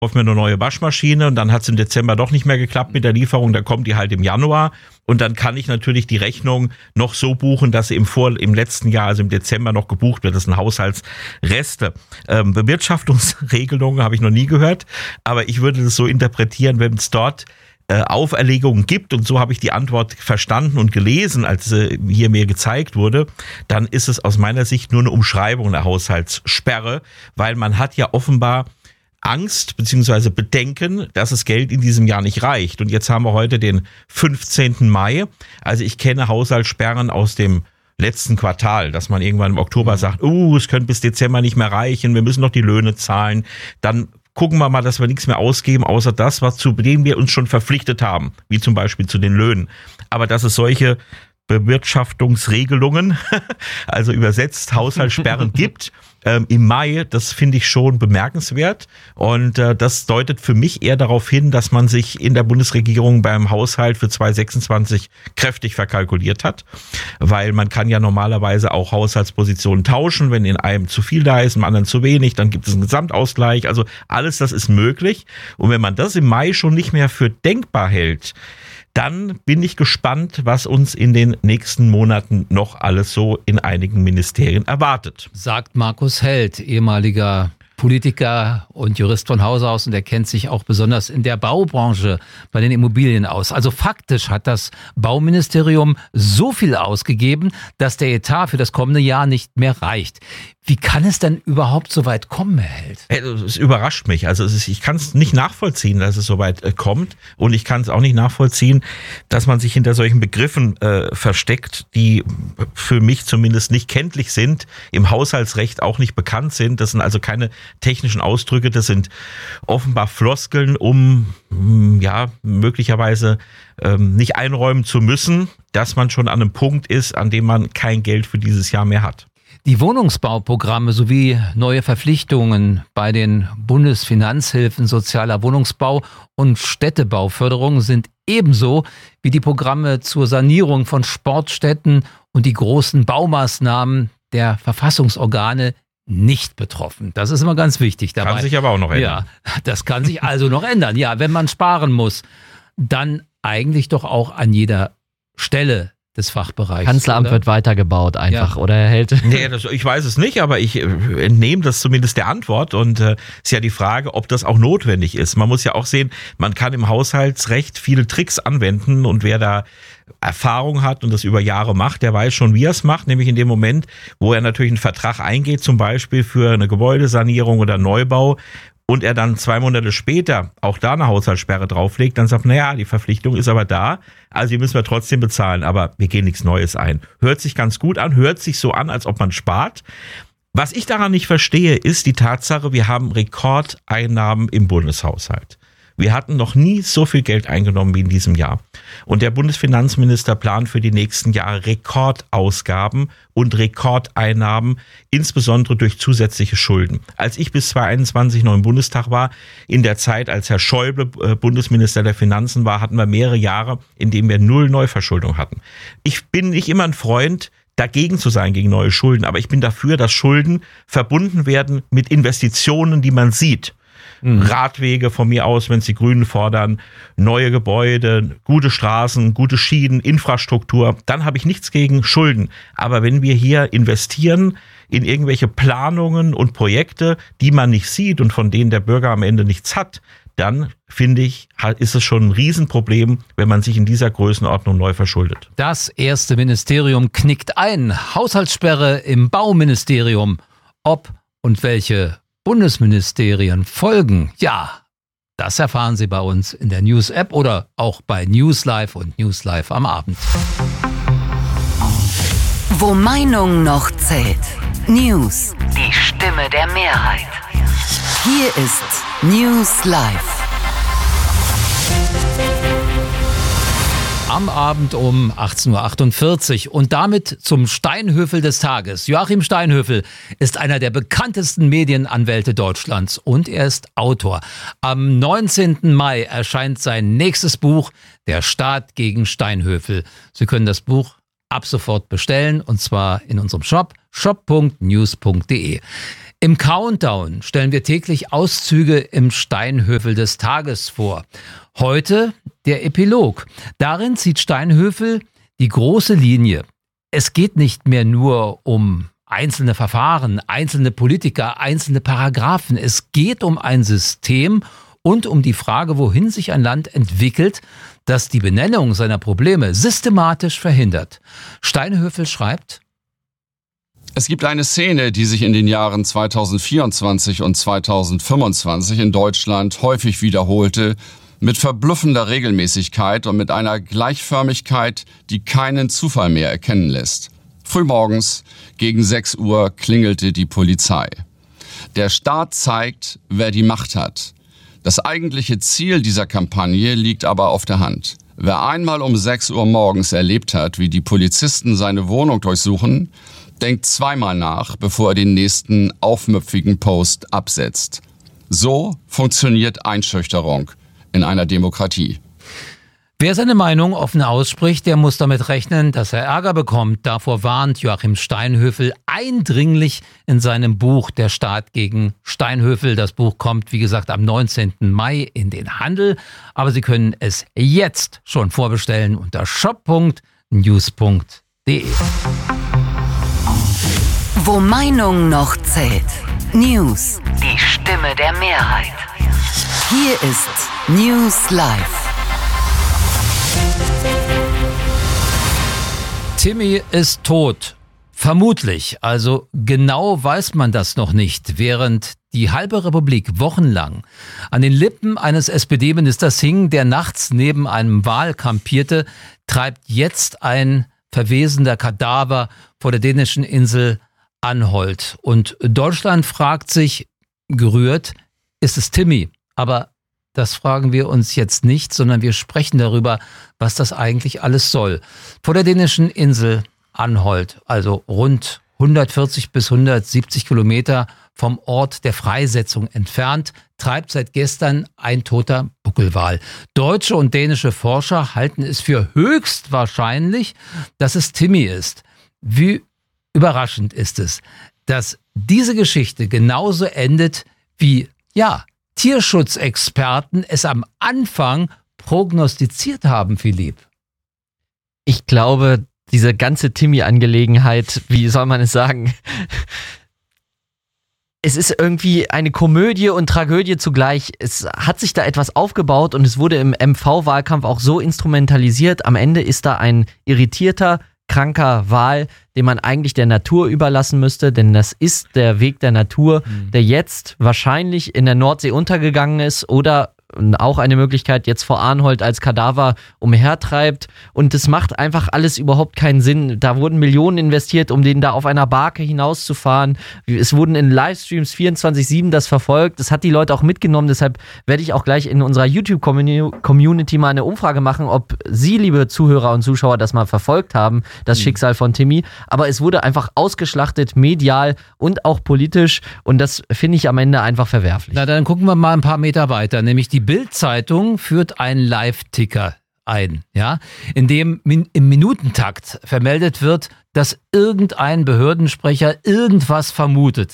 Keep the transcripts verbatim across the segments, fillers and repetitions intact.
kaufe mir eine neue Waschmaschine und dann hat es im Dezember doch nicht mehr geklappt mit der Lieferung, dann kommt die halt im Januar und dann kann ich natürlich die Rechnung noch so buchen, dass sie im, Vor- im letzten Jahr, also im Dezember noch gebucht wird. Das sind Haushaltsreste. Ähm, Bewirtschaftungsregelungen habe ich noch nie gehört, aber ich würde das so interpretieren, wenn es dort äh, Auferlegungen gibt und so habe ich die Antwort verstanden und gelesen, als äh, hier mir gezeigt wurde, dann ist es aus meiner Sicht nur eine Umschreibung der Haushaltssperre, weil man hat ja offenbar Angst bzw. Bedenken, dass das Geld in diesem Jahr nicht reicht. Und jetzt haben wir heute den fünfzehnten Mai. Also ich kenne Haushaltssperren aus dem letzten Quartal, dass man irgendwann im Oktober sagt, oh, es könnte bis Dezember nicht mehr reichen, wir müssen noch die Löhne zahlen. Dann gucken wir mal, dass wir nichts mehr ausgeben, außer das, was zu dem wir uns schon verpflichtet haben, wie zum Beispiel zu den Löhnen. Aber dass es solche Bewirtschaftungsregelungen, also übersetzt Haushaltssperren gibt, ähm, im Mai, das finde ich schon bemerkenswert und äh, das deutet für mich eher darauf hin, dass man sich in der Bundesregierung beim Haushalt für zwanzig sechsundzwanzig kräftig verkalkuliert hat, weil man kann ja normalerweise auch Haushaltspositionen tauschen, wenn in einem zu viel da ist, im anderen zu wenig, dann gibt es einen Gesamtausgleich, also alles das ist möglich und wenn man das im Mai schon nicht mehr für denkbar hält, dann bin ich gespannt, was uns in den nächsten Monaten noch alles so in einigen Ministerien erwartet. Sagt Markus Held, ehemaliger Politiker und Jurist von Hause aus und er kennt sich auch besonders in der Baubranche bei den Immobilien aus. Also faktisch hat das Bauministerium so viel ausgegeben, dass der Etat für das kommende Jahr nicht mehr reicht. Wie kann es denn überhaupt so weit kommen, Herr Held? Es überrascht mich. Also es ist, ich kann es nicht nachvollziehen, dass es so weit äh, kommt. Und ich kann es auch nicht nachvollziehen, dass man sich hinter solchen Begriffen äh, versteckt, die für mich zumindest nicht kenntlich sind, im Haushaltsrecht auch nicht bekannt sind. Das sind also keine technischen Ausdrücke, das sind offenbar Floskeln, um ja möglicherweise ähm, nicht einräumen zu müssen, dass man schon an einem Punkt ist, an dem man kein Geld für dieses Jahr mehr hat. Die Wohnungsbauprogramme sowie neue Verpflichtungen bei den Bundesfinanzhilfen sozialer Wohnungsbau und Städtebauförderung sind ebenso wie die Programme zur Sanierung von Sportstätten und die großen Baumaßnahmen der Verfassungsorgane nicht betroffen. Das ist immer ganz wichtig dabei. Kann sich aber auch noch ändern. Ja, das kann sich also noch ändern. Ja, wenn man sparen muss, dann eigentlich doch auch an jeder Stelle des Fachbereichs. Kanzleramt oder? wird weitergebaut einfach, ja. Oder Herr Held? Nee, das, ich weiß es nicht, aber ich äh, entnehme das zumindest der Antwort und äh, ist ja die Frage, ob das auch notwendig ist. Man muss ja auch sehen, man kann im Haushaltsrecht viele Tricks anwenden und wer da Erfahrung hat und das über Jahre macht, der weiß schon, wie er es macht, nämlich in dem Moment, wo er natürlich einen Vertrag eingeht, zum Beispiel für eine Gebäudesanierung oder Neubau, und er dann zwei Monate später auch da eine Haushaltssperre drauflegt, dann sagt, naja, die Verpflichtung ist aber da, also die müssen wir trotzdem bezahlen, aber wir gehen nichts Neues ein. Hört sich ganz gut an, hört sich so an, als ob man spart. Was ich daran nicht verstehe, ist die Tatsache, wir haben Rekordeinnahmen im Bundeshaushalt. Wir hatten noch nie so viel Geld eingenommen wie in diesem Jahr. Und der Bundesfinanzminister plant für die nächsten Jahre Rekordausgaben und Rekordeinnahmen, insbesondere durch zusätzliche Schulden. Als ich bis zweitausendeinundzwanzig noch im Bundestag war, in der Zeit, als Herr Schäuble Bundesminister der Finanzen war, hatten wir mehrere Jahre, in denen wir null Neuverschuldung hatten. Ich bin nicht immer ein Freund, dagegen zu sein gegen neue Schulden, aber ich bin dafür, dass Schulden verbunden werden mit Investitionen, die man sieht. Mhm. Radwege von mir aus, wenn es die Grünen fordern, neue Gebäude, gute Straßen, gute Schienen, Infrastruktur, dann habe ich nichts gegen Schulden. Aber wenn wir hier investieren in irgendwelche Planungen und Projekte, die man nicht sieht und von denen der Bürger am Ende nichts hat, dann finde ich, ist es schon ein Riesenproblem, wenn man sich in dieser Größenordnung neu verschuldet. Das erste Ministerium knickt ein. Haushaltssperre im Bauministerium. Ob und welche Bundesministerien folgen, ja, das erfahren Sie bei uns in der News-App oder auch bei Newslive und Newslive am Abend. Wo Meinung noch zählt. News. Die Stimme der Mehrheit. Hier ist News Live. Am Abend um achtzehn Uhr achtundvierzig und damit zum Steinhöfel des Tages. Joachim Steinhöfel ist einer der bekanntesten Medienanwälte Deutschlands und er ist Autor. Am neunzehnten Mai erscheint sein nächstes Buch, Der Staat gegen Steinhöfel. Sie können das Buch ab sofort bestellen und zwar in unserem Shop shop punkt news punkt de. Im Countdown stellen wir täglich Auszüge im Steinhöfel des Tages vor. Heute der Epilog. Darin zieht Steinhöfel die große Linie. Es geht nicht mehr nur um einzelne Verfahren, einzelne Politiker, einzelne Paragraphen. Es geht um ein System und um die Frage, wohin sich ein Land entwickelt, das die Benennung seiner Probleme systematisch verhindert. Steinhöfel schreibt: Es gibt eine Szene, die sich in den Jahren zweitausendvierundzwanzig und zweitausendfünfundzwanzig in Deutschland häufig wiederholte, mit verblüffender Regelmäßigkeit und mit einer Gleichförmigkeit, die keinen Zufall mehr erkennen lässt. Frühmorgens gegen sechs Uhr klingelte die Polizei. Der Staat zeigt, wer die Macht hat. Das eigentliche Ziel dieser Kampagne liegt aber auf der Hand. Wer einmal um sechs Uhr morgens erlebt hat, wie die Polizisten seine Wohnung durchsuchen, denkt zweimal nach, bevor er den nächsten aufmüpfigen Post absetzt. So funktioniert Einschüchterung in einer Demokratie. Wer seine Meinung offen ausspricht, der muss damit rechnen, dass er Ärger bekommt. Davor warnt Joachim Steinhöfel eindringlich in seinem Buch Der Staat gegen Steinhöfel. Das Buch kommt, wie gesagt, am neunzehnten Mai in den Handel. Aber Sie können es jetzt schon vorbestellen unter shop punkt news punkt de. Wo Meinung noch zählt. News. Die Stimme der Mehrheit. Hier ist News Live. Timmy ist tot. Vermutlich, also genau weiß man das noch nicht, während die halbe Republik wochenlang an den Lippen eines S P D-Ministers hing, der nachts neben einem Wal kampierte, treibt jetzt ein verwesender Kadaver vor der dänischen Insel Anholt. Und Deutschland fragt sich, gerührt, ist es Timmy? Aber das fragen wir uns jetzt nicht, sondern wir sprechen darüber, was das eigentlich alles soll. Vor der dänischen Insel Anholt, also rund hundertvierzig bis hundertsiebzig Kilometer vom Ort der Freisetzung entfernt, treibt seit gestern ein toter Buckelwal. Deutsche und dänische Forscher halten es für höchst wahrscheinlich, dass es Timmy ist. Wie überraschend ist es, dass diese Geschichte genauso endet, wie, ja, Tierschutzexperten es am Anfang prognostiziert haben, Philipp. Ich glaube, diese ganze Timmy-Angelegenheit, wie soll man es sagen, es ist irgendwie eine Komödie und Tragödie zugleich. Es hat sich da etwas aufgebaut und es wurde im M V-Wahlkampf auch so instrumentalisiert. Am Ende ist da ein irritierter, kranker Wal, den man eigentlich der Natur überlassen müsste, denn das ist der Weg der Natur, mhm. der jetzt wahrscheinlich in der Nordsee untergegangen ist oder auch eine Möglichkeit jetzt vor Arnholt als Kadaver umhertreibt und es macht einfach alles überhaupt keinen Sinn. Da wurden Millionen investiert, um den da auf einer Barke hinauszufahren. Es wurden in Livestreams vierundzwanzig sieben das verfolgt. Das hat die Leute auch mitgenommen, deshalb werde ich auch gleich in unserer YouTube-Community mal eine Umfrage machen, ob Sie, liebe Zuhörer und Zuschauer, das mal verfolgt haben, das mhm. Schicksal von Timmy. Aber es wurde einfach ausgeschlachtet, medial und auch politisch und das finde ich am Ende einfach verwerflich. Na, dann gucken wir mal ein paar Meter weiter, nämlich die Bild-Zeitung führt einen Live-Ticker ein, ja, in dem min- im Minutentakt vermeldet wird, dass irgendein Behördensprecher irgendwas vermutet.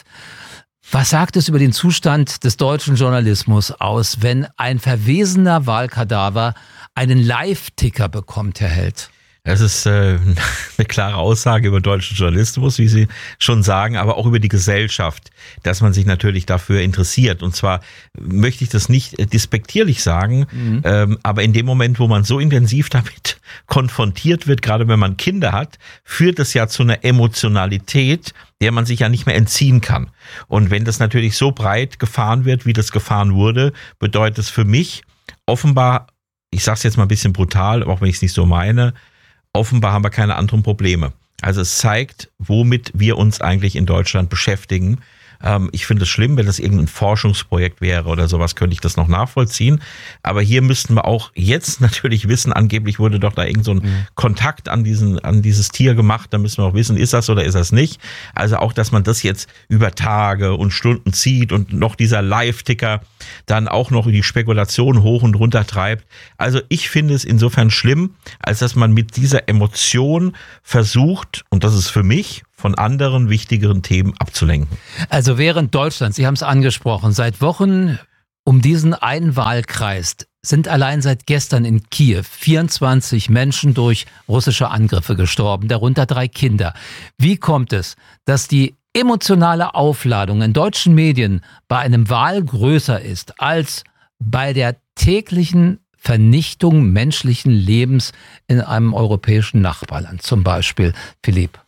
Was sagt es über den Zustand des deutschen Journalismus aus, wenn ein verwesener Wahlkadaver einen Live-Ticker bekommt, Herr Held? Es ist äh, eine klare Aussage über deutschen Journalismus, wie Sie schon sagen, aber auch über die Gesellschaft, dass man sich natürlich dafür interessiert. Und zwar möchte ich das nicht despektierlich sagen, mhm. ähm, aber in dem Moment, wo man so intensiv damit konfrontiert wird, gerade wenn man Kinder hat, führt es ja zu einer Emotionalität, der man sich ja nicht mehr entziehen kann. Und wenn das natürlich so breit gefahren wird, wie das gefahren wurde, bedeutet es für mich offenbar, ich sage es jetzt mal ein bisschen brutal, auch wenn ich es nicht so meine, offenbar haben wir keine anderen Probleme. Also es zeigt, womit wir uns eigentlich in Deutschland beschäftigen. Ähm, ich finde es schlimm, wenn das irgendein Forschungsprojekt wäre oder sowas, könnte ich das noch nachvollziehen. Aber hier müssten wir auch jetzt natürlich wissen, angeblich wurde doch da irgend so ein mhm. Kontakt an diesen, an dieses Tier gemacht. Da müssen wir auch wissen, ist das oder ist das nicht. Also auch, dass man das jetzt über Tage und Stunden zieht und noch dieser Live-Ticker dann auch noch die Spekulation hoch und runter treibt. Also ich finde es insofern schlimm, als dass man mit dieser Emotion versucht, und das ist für mich von anderen wichtigeren Themen abzulenken. Also während Deutschland, Sie haben es angesprochen, seit Wochen um diesen einen Wahlkreis sind allein seit gestern in Kiew vierundzwanzig Menschen durch russische Angriffe gestorben, darunter drei Kinder. Wie kommt es, dass die emotionale Aufladung in deutschen Medien bei einem Wahl größer ist als bei der täglichen Vernichtung menschlichen Lebens in einem europäischen Nachbarland, zum Beispiel, Philipp?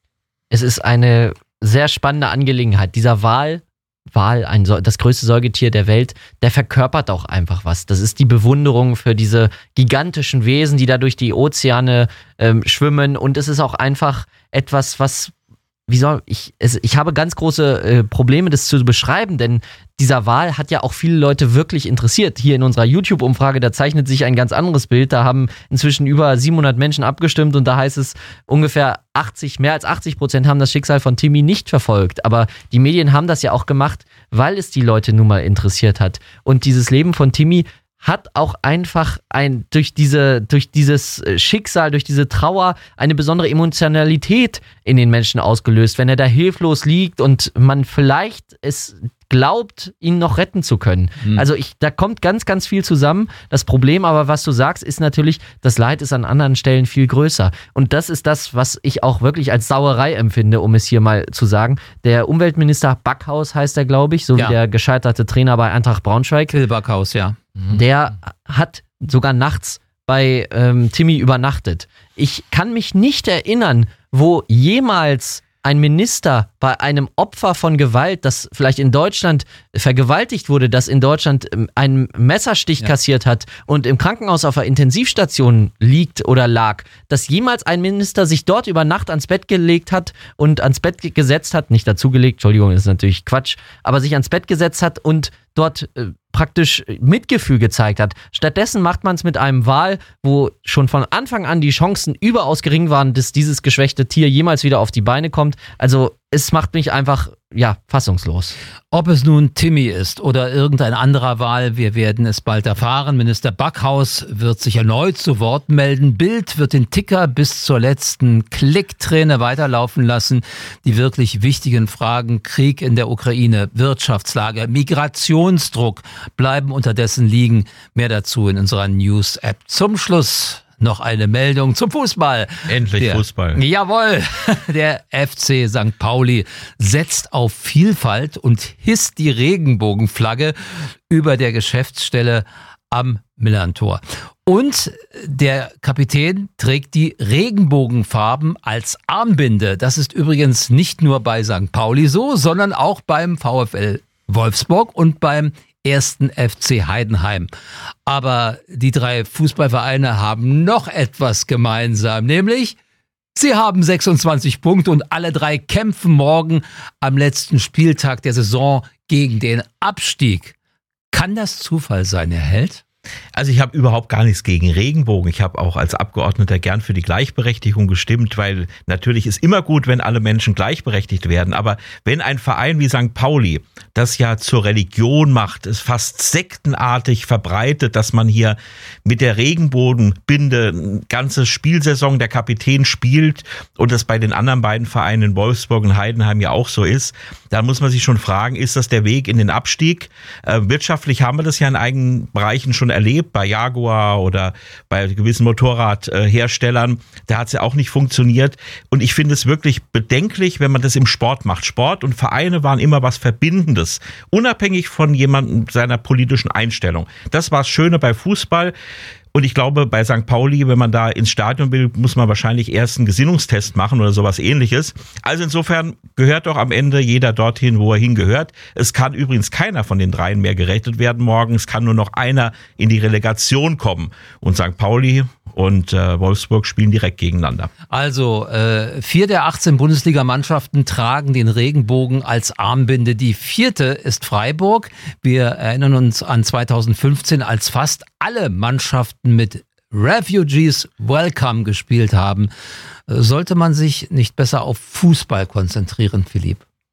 Es ist eine sehr spannende Angelegenheit. Dieser Wahl Wal, ein, das größte Säugetier der Welt, der verkörpert auch einfach was. Das ist die Bewunderung für diese gigantischen Wesen, die da durch die Ozeane ähm, schwimmen. Und es ist auch einfach etwas, was, wie soll ich, es, ich habe ganz große äh, Probleme, das zu beschreiben, denn dieser Wal hat ja auch viele Leute wirklich interessiert. Hier in unserer YouTube-Umfrage, da zeichnet sich ein ganz anderes Bild. Da haben inzwischen über siebenhundert Menschen abgestimmt und da heißt es, ungefähr achtzig, mehr als achtzig Prozent haben das Schicksal von Timmy nicht verfolgt. Aber die Medien haben das ja auch gemacht, weil es die Leute nun mal interessiert hat. Und dieses Leben von Timmy hat auch einfach ein, durch diese, durch dieses Schicksal, durch diese Trauer eine besondere Emotionalität in den Menschen ausgelöst. Wenn er da hilflos liegt und man vielleicht es glaubt, ihn noch retten zu können. Mhm. Also ich, da kommt ganz, ganz viel zusammen. Das Problem aber, was du sagst, ist natürlich, das Leid ist an anderen Stellen viel größer. Und das ist das, was ich auch wirklich als Sauerei empfinde, um es hier mal zu sagen. Der Umweltminister Backhaus heißt er, glaube ich, so ja. wie der gescheiterte Trainer bei Eintracht Braunschweig. Phil Backhaus, ja. Mhm. Der hat sogar nachts bei ähm, Timmy übernachtet. Ich kann mich nicht erinnern, wo jemals ein Minister bei einem Opfer von Gewalt, das vielleicht in Deutschland vergewaltigt wurde, das in Deutschland einen Messerstich ja. kassiert hat und im Krankenhaus auf einer Intensivstation liegt oder lag, dass jemals ein Minister sich dort über Nacht ans Bett gelegt hat und ans Bett gesetzt hat, nicht dazugelegt, Entschuldigung, das ist natürlich Quatsch, aber sich ans Bett gesetzt hat und dort äh, praktisch Mitgefühl gezeigt hat. Stattdessen macht man es mit einem Wal, wo schon von Anfang an die Chancen überaus gering waren, dass dieses geschwächte Tier jemals wieder auf die Beine kommt. Also es macht mich einfach, ja, fassungslos. Ob es nun Timmy ist oder irgendein anderer Wal, wir werden es bald erfahren. Minister Backhaus wird sich erneut zu Wort melden. Bild wird den Ticker bis zur letzten Klickträne weiterlaufen lassen. Die wirklich wichtigen Fragen, Krieg in der Ukraine, Wirtschaftslage, Migrationsdruck bleiben unterdessen liegen. Mehr dazu in unserer News-App. Zum Schluss noch eine Meldung zum Fußball. Endlich der, Fußball. Jawohl, der F C Sankt Pauli setzt auf Vielfalt und hisst die Regenbogenflagge über der Geschäftsstelle am Millerntor. Und der Kapitän trägt die Regenbogenfarben als Armbinde. Das ist übrigens nicht nur bei Sankt Pauli so, sondern auch beim VfL Wolfsburg und beim ersten F C Heidenheim. Aber die drei Fußballvereine haben noch etwas gemeinsam, nämlich sie haben sechsundzwanzig Punkte und alle drei kämpfen morgen am letzten Spieltag der Saison gegen den Abstieg. Kann das Zufall sein, Herr Held? Also ich habe überhaupt gar nichts gegen Regenbogen. Ich habe auch als Abgeordneter gern für die Gleichberechtigung gestimmt, weil natürlich ist immer gut, wenn alle Menschen gleichberechtigt werden. Aber wenn ein Verein wie Sankt Pauli das ja zur Religion macht, es fast sektenartig verbreitet, dass man hier mit der Regenbogenbinde eine ganze Spielsaison der Kapitän spielt und das bei den anderen beiden Vereinen in Wolfsburg und Heidenheim ja auch so ist, dann muss man sich schon fragen, ist das der Weg in den Abstieg? Äh, wirtschaftlich haben wir das ja in eigenen Bereichen schon erlebt, bei Jaguar oder bei gewissen Motorradherstellern. Da hat es ja auch nicht funktioniert. Und ich finde es wirklich bedenklich, wenn man das im Sport macht. Sport und Vereine waren immer was Verbindendes, unabhängig von jemandem seiner politischen Einstellung. Das war das Schöne bei Fußball. Und ich glaube, bei Sankt Pauli, wenn man da ins Stadion will, muss man wahrscheinlich erst einen Gesinnungstest machen oder sowas Ähnliches. Also insofern gehört doch am Ende jeder dorthin, wo er hingehört. Es kann übrigens keiner von den dreien mehr gerettet werden morgen. Es kann nur noch einer in die Relegation kommen. Und Sankt Pauli und äh, Wolfsburg spielen direkt gegeneinander. Also äh, vier der achtzehn Bundesligamannschaften tragen den Regenbogen als Armbinde. Die vierte ist Freiburg. Wir erinnern uns an zweitausendfünfzehn, als fast alle Mannschaften mit Refugees Welcome gespielt haben. Sollte man sich nicht besser auf Fußball konzentrieren, Philipp?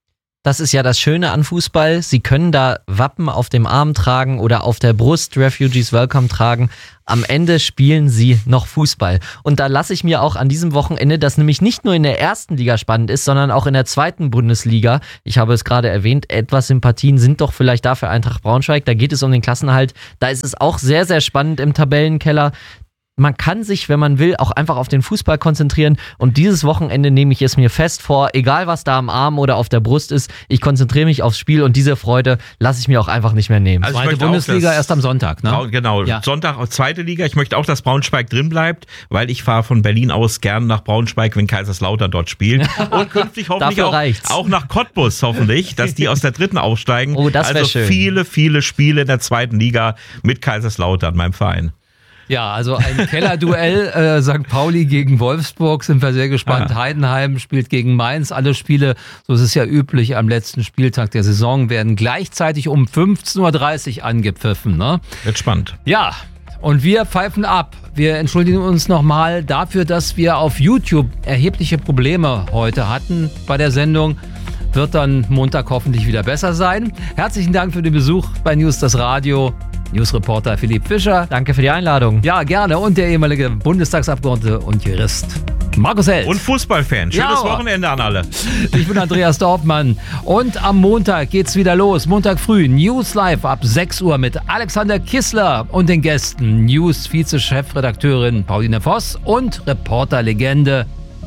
Das ist ja das Schöne an Fußball. Sie können da Wappen auf dem Arm tragen oder auf der Brust Refugees Welcome tragen. Am Ende spielen sie noch Fußball. Und da lasse ich mir auch an diesem Wochenende, das nämlich nicht nur in der ersten Liga spannend ist, sondern auch in der zweiten Bundesliga. Ich habe es gerade erwähnt, etwas Sympathien sind doch vielleicht da für Eintracht Braunschweig. Da geht es um den Klassenerhalt. Da ist es auch sehr, sehr spannend im Tabellenkeller. Man kann sich, wenn man will, auch einfach auf den Fußball konzentrieren und dieses Wochenende nehme ich es mir fest vor, egal was da am Arm oder auf der Brust ist, ich konzentriere mich aufs Spiel und diese Freude lasse ich mir auch einfach nicht mehr nehmen. Also Zweite Bundesliga erst am Sonntag, ne? Genau, ja. Sonntag auch zweite Liga. Ich möchte auch, dass Braunschweig drin bleibt, weil ich fahre von Berlin aus gern nach Braunschweig, wenn Kaiserslautern dort spielt. Und künftig hoffentlich auch, auch nach Cottbus hoffentlich, dass die aus der dritten aufsteigen. Oh, das wäre also schön. viele, viele Spiele in der zweiten Liga mit Kaiserslautern, meinem Verein. Ja, also ein Kellerduell, äh, Sankt Pauli gegen Wolfsburg, sind wir sehr gespannt. Ah. Heidenheim spielt gegen Mainz. Alle Spiele, so ist es ja üblich, am letzten Spieltag der Saison werden gleichzeitig um fünfzehn Uhr dreißig angepfiffen. Ne? Wird spannend. Ja, und wir pfeifen ab. Wir entschuldigen uns nochmal dafür, dass wir auf YouTube erhebliche Probleme heute hatten bei der Sendung. Wird dann Montag hoffentlich wieder besser sein. Herzlichen Dank für den Besuch bei News das Radio. Newsreporter Philipp Fischer. Danke für die Einladung. Ja, gerne. Und der ehemalige Bundestagsabgeordnete und Jurist Markus Held. Und Fußballfan. Schönes Ja. Wochenende an alle. Ich bin Andreas Dorfmann. Und am Montag geht's wieder los. Montag früh News Live ab sechs Uhr mit Alexander Kissler und den Gästen. News-Vize-Chefredakteurin Pauline Voss und Reporterlegende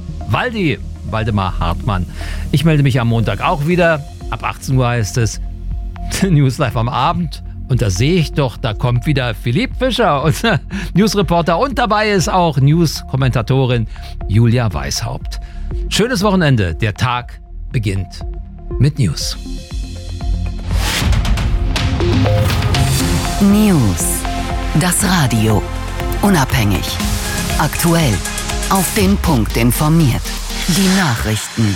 Waldi, Waldemar Hartmann. Ich melde mich am Montag auch wieder. Ab achtzehn Uhr heißt es News Live am Abend. Und da sehe ich doch, da kommt wieder Philipp Fischer, unser Newsreporter. Und dabei ist auch News-Kommentatorin Julia Weishaupt. Schönes Wochenende. Der Tag beginnt mit News. News. Das Radio. Unabhängig. Aktuell. Auf den Punkt informiert. Die Nachrichten.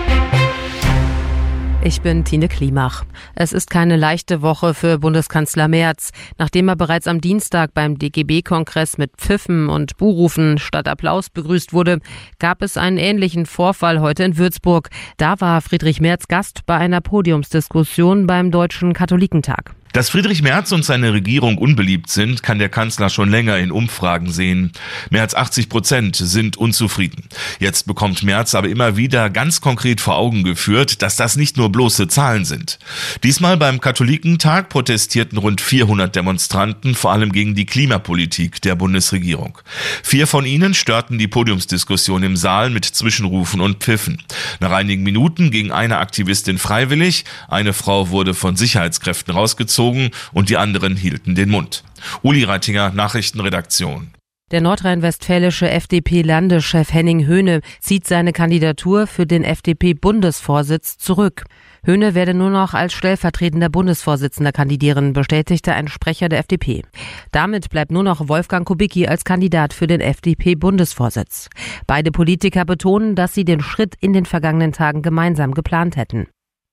Ich bin Tine Klimach. Es ist keine leichte Woche für Bundeskanzler Merz. Nachdem er bereits am Dienstag beim D G B-Kongress mit Pfiffen und Buhrufen statt Applaus begrüßt wurde, gab es einen ähnlichen Vorfall heute in Würzburg. Da war Friedrich Merz Gast bei einer Podiumsdiskussion beim Deutschen Katholikentag. Dass Friedrich Merz und seine Regierung unbeliebt sind, kann der Kanzler schon länger in Umfragen sehen. Mehr als achtzig Prozent sind unzufrieden. Jetzt bekommt Merz aber immer wieder ganz konkret vor Augen geführt, dass das nicht nur bloße Zahlen sind. Diesmal beim Katholikentag protestierten rund vierhundert Demonstranten, vor allem gegen die Klimapolitik der Bundesregierung. Vier von ihnen störten die Podiumsdiskussion im Saal mit Zwischenrufen und Pfiffen. Nach einigen Minuten ging eine Aktivistin freiwillig, eine Frau wurde von Sicherheitskräften rausgezogen und die anderen hielten den Mund. Uli Reitinger, Nachrichtenredaktion. Der nordrhein-westfälische F D P-Landeschef Henning Höhne zieht seine Kandidatur für den F D P-Bundesvorsitz zurück. Höhne werde nur noch als stellvertretender Bundesvorsitzender kandidieren, bestätigte ein Sprecher der F D P. Damit bleibt nur noch Wolfgang Kubicki als Kandidat für den F D P-Bundesvorsitz. Beide Politiker betonen, dass sie den Schritt in den vergangenen Tagen gemeinsam geplant hätten.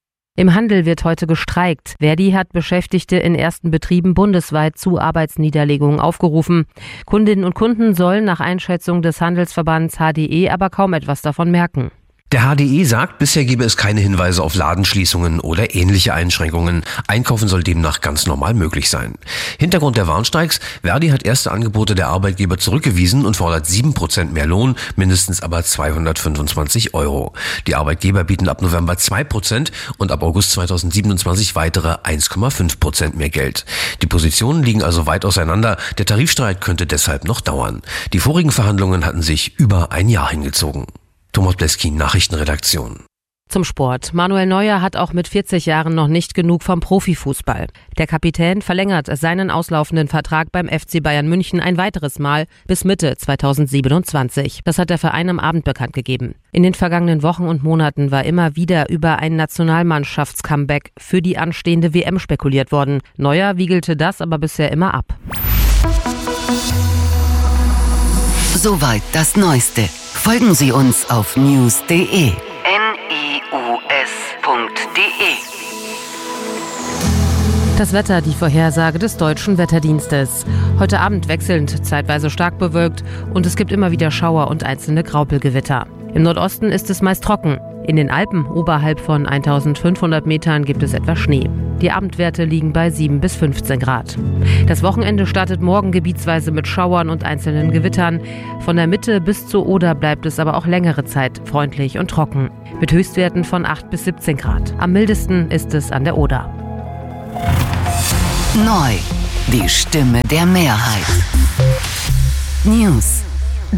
Im Handel wird heute gestreikt. Verdi hat Beschäftigte in ersten Betrieben bundesweit zu Arbeitsniederlegungen aufgerufen. Kundinnen und Kunden sollen nach Einschätzung des Handelsverbands H D E aber kaum etwas davon merken. Der H D E sagt, bisher gebe es keine Hinweise auf Ladenschließungen oder ähnliche Einschränkungen. Einkaufen soll demnach ganz normal möglich sein. Hintergrund der Warnstreiks: Verdi hat erste Angebote der Arbeitgeber zurückgewiesen und fordert sieben Prozent mehr Lohn, mindestens aber zweihundertfünfundzwanzig Euro. Die Arbeitgeber bieten ab November zwei Prozent und ab August zweitausendsiebenundzwanzig weitere eins Komma fünf Prozent mehr Geld. Die Positionen liegen also weit auseinander. Der Tarifstreit könnte deshalb noch dauern. Die vorigen Verhandlungen hatten sich über ein Jahr hingezogen. Thomas Bleskin, Nachrichtenredaktion. Zum Sport. Manuel Neuer hat auch mit vierzig Jahren noch nicht genug vom Profifußball. Der Kapitän verlängert seinen auslaufenden Vertrag beim F C Bayern München ein weiteres Mal bis Mitte zweitausendsiebenundzwanzig. Das hat der Verein am Abend bekannt gegeben. In den vergangenen Wochen und Monaten war immer wieder über ein Nationalmannschafts-Comeback für die anstehende W M spekuliert worden. Neuer wiegelte das aber bisher immer ab. Soweit das Neueste. Folgen Sie uns auf news punkt de. N I U S punkt de. Das Wetter, die Vorhersage des Deutschen Wetterdienstes. Heute Abend wechselnd, zeitweise stark bewölkt und es gibt immer wieder Schauer und einzelne Graupelgewitter. Im Nordosten ist es meist trocken. In den Alpen oberhalb von eintausendfünfhundert Metern gibt es etwas Schnee. Die Abendwerte liegen bei sieben bis fünfzehn Grad. Das Wochenende startet morgen gebietsweise mit Schauern und einzelnen Gewittern. Von der Mitte bis zur Oder bleibt es aber auch längere Zeit freundlich und trocken. Mit Höchstwerten von acht bis siebzehn Grad. Am mildesten ist es an der Oder. Neu. Die Stimme der Mehrheit. News.